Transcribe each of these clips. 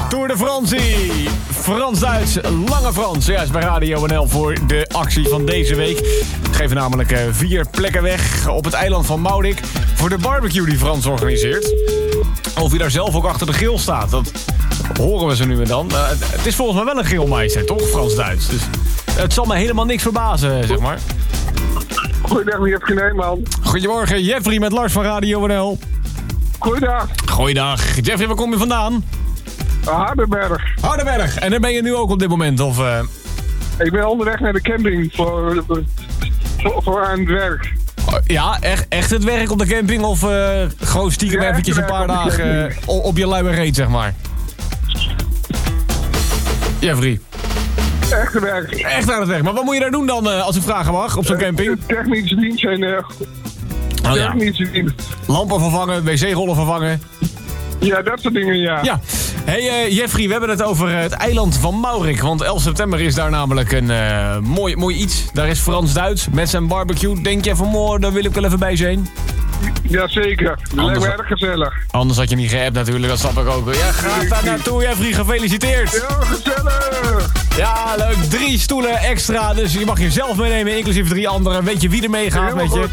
Tour de Fransie. Frans-Duits, Lange Frans. Juist bij Radio NL voor de actie van deze week. We geven namelijk 4 plekken weg op het eiland van Maurik voor de barbecue die Frans organiseert. Of hij daar zelf ook achter de grill staat, dat horen we ze nu en dan. Het is volgens mij wel een grillmeister, toch? Frans-Duits. Dus het zal me helemaal niks verbazen, zeg maar. Goeiedag, Jeffrey Nijman. Goedemorgen, Jeffrey met Lars van Radio NL. Goeiedag. Goeiedag. Jeffrey, waar kom je vandaan? Hardenberg. Hardenberg. En daar ben je nu ook op dit moment, of... Ik ben onderweg naar de camping voor aan het werk. Ja, echt het werk op de camping of gewoon stiekem Ja, eventjes een paar dagen op je luie reet, zeg maar? Jeffrey. Echte werk. Echt aan het werk. Maar wat moet je daar doen dan, als ik vragen mag, op zo'n camping? Technische dienst en technische dienst. Lampen vervangen, wc-rollen vervangen. Ja, dat soort dingen, ja. Ja. Hey Jeffrey, we hebben het over het eiland van Maurik. Want 11 september is daar namelijk een mooi iets. Daar is Frans-Duits met zijn barbecue. Denk je van, daar wil ik wel even bij zijn? Jazeker. Dat lijkt me erg gezellig. Anders had je niet geappt natuurlijk, dat snap ik ook. Ja, ga daar naartoe, Jeffrey. Gefeliciteerd. Ja, gezellig. Ja, leuk. 3 stoelen extra. Dus je mag jezelf meenemen, inclusief 3 anderen. Weet je wie er meegaat, weet je?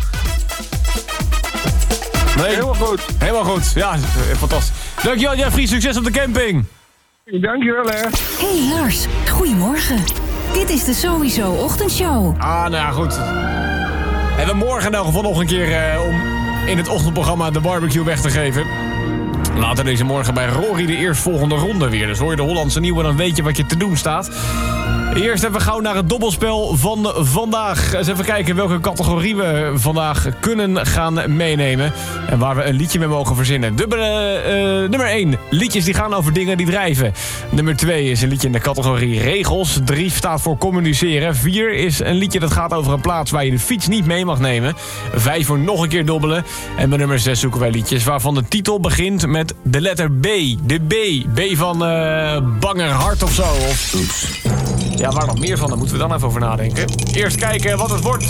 Nee. Helemaal goed. Helemaal goed. Ja, fantastisch. Dankjewel, Jeffrey. Succes op de camping. Dankjewel, hè. Hey Lars, goedemorgen. Dit is de Sowieso Ochtendshow. Nou ja, goed. We hebben morgen in elk geval nog een keer om in het ochtendprogramma de barbecue weg te geven. Later deze morgen bij Rory de eerstvolgende ronde weer. Dus hoor je de Hollandse nieuwe, dan weet je wat je te doen staat. Eerst even gauw naar het dobbelspel van vandaag. Eens even kijken welke categorie we vandaag kunnen gaan meenemen. En waar we een liedje mee mogen verzinnen. Nummer 1. Liedjes die gaan over dingen die drijven. Nummer 2 is een liedje in de categorie regels. 3 staat voor communiceren. 4 is een liedje dat gaat over een plaats waar je de fiets niet mee mag nemen. 5 voor nog een keer dobbelen. En bij nummer 6 zoeken wij liedjes waarvan de titel begint met de letter B. De B. B van banger hart of zo. Of... Ja, waar nog meer van? Daar moeten we dan even over nadenken. Eerst kijken wat het wordt.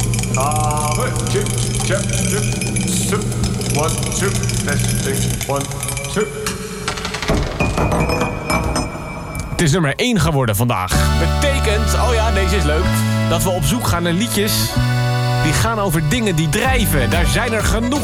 Het is nummer 1 geworden vandaag. Betekent, oh ja, deze is leuk, dat we op zoek gaan naar liedjes die gaan over dingen die drijven. Daar zijn er genoeg